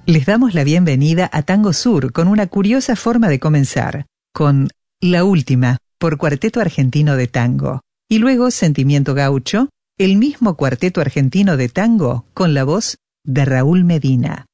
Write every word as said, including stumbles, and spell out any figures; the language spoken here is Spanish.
Les damos la bienvenida a Tango Sur con una curiosa forma de comenzar, con La Última, por Cuarteto Argentino de Tango, y luego Sentimiento Gaucho, el mismo Cuarteto Argentino de Tango con la voz de Raúl Medina.